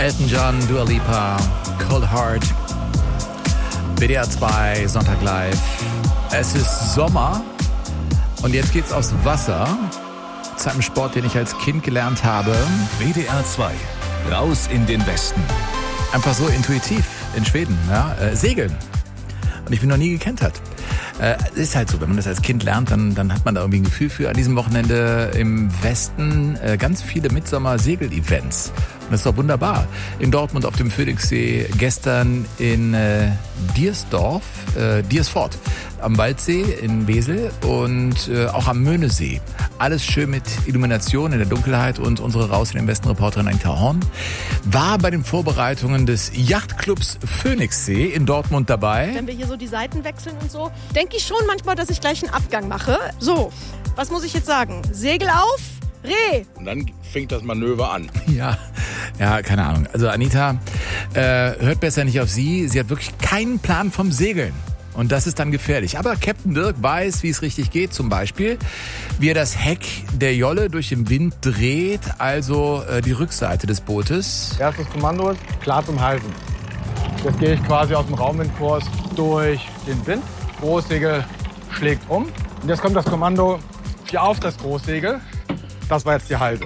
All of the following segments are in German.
Elton John, Dua Lipa, Cold Heart, WDR 2, Sonntag live. Es ist Sommer und jetzt geht's aufs Wasser. Zu einem Sport, den ich als Kind gelernt habe. WDR 2, raus in den Westen. Einfach so intuitiv in Schweden, ja? Segeln. Und ich bin noch nie gekentert. Ist halt so, wenn man das als Kind lernt, dann hat man da irgendwie ein Gefühl für. An diesem Wochenende im Westen ganz viele Mitsommer-Segel-Events. Und das ist doch wunderbar. In Dortmund auf dem Phoenixsee, gestern in Diersfort am Waldsee in Wesel und auch am Möhnesee. Alles schön mit Illumination in der Dunkelheit und unsere Raus in den Westen Reporterin Anita Horn war bei den Vorbereitungen des Yachtclubs Phoenixsee in Dortmund dabei. Wenn wir hier so die Seiten wechseln und so, denke ich schon manchmal, dass ich gleich einen Abgang mache. So, was muss ich jetzt sagen? Segel auf, Reh! Und dann fängt das Manöver an. Ja, keine Ahnung. Also Anita, hört besser nicht auf sie. Sie hat wirklich keinen Plan vom Segeln. Und das ist dann gefährlich. Aber Captain Dirk weiß, wie es richtig geht. Zum Beispiel, wie er das Heck der Jolle durch den Wind dreht, also die Rückseite des Bootes. Erstes Kommando ist klar zum Halten. Jetzt gehe ich quasi aus dem Raumwindkurs durch den Wind. Großsegel schlägt um. Und jetzt kommt das Kommando hier auf das Großsegel. Das war jetzt die Halse.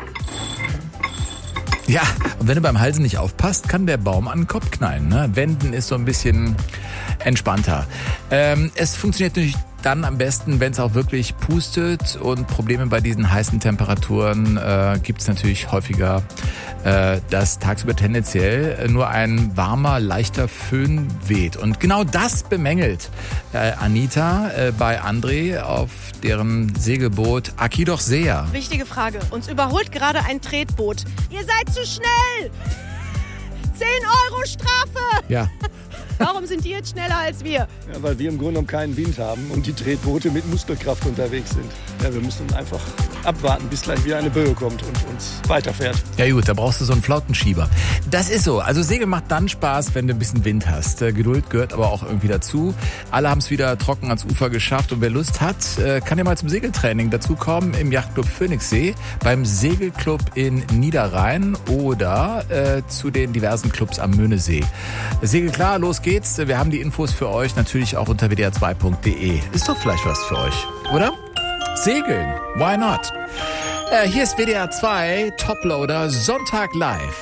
Ja, und wenn du beim Halsen nicht aufpasst, kann der Baum an den Kopf knallen. Ne? Wenden ist so ein bisschen entspannter. Es funktioniert natürlich dann am besten, wenn es auch wirklich pustet, und Probleme bei diesen heißen Temperaturen gibt es natürlich häufiger, dass tagsüber tendenziell nur ein warmer, leichter Föhn weht. Und genau das bemängelt Anita bei André auf deren Segelboot Akidoch Sea. Wichtige Frage. Uns überholt gerade ein Tretboot. Ihr seid zu schnell! 10 € Strafe! Ja. Warum sind die jetzt schneller als wir? Ja, weil wir im Grunde genommen keinen Wind haben und die Tretboote mit Muskelkraft unterwegs sind. Ja, wir müssen einfach abwarten, bis gleich wieder eine Böe kommt und uns weiterfährt. Ja gut, da brauchst du so einen Flautenschieber. Das ist so. Also Segeln macht dann Spaß, wenn du ein bisschen Wind hast. Geduld gehört aber auch irgendwie dazu. Alle haben es wieder trocken ans Ufer geschafft. Und wer Lust hat, kann ja mal zum Segeltraining dazukommen im Yachtclub Phoenixsee, beim Segelclub in Niederrhein oder zu den diversen Clubs am Möhnesee. Segel klar, los geht's. Wir haben die Infos für euch natürlich auch unter wdr2.de. Ist doch vielleicht was für euch, oder? Segeln, why not? Hier ist WDR 2 Toploader Sonntag live.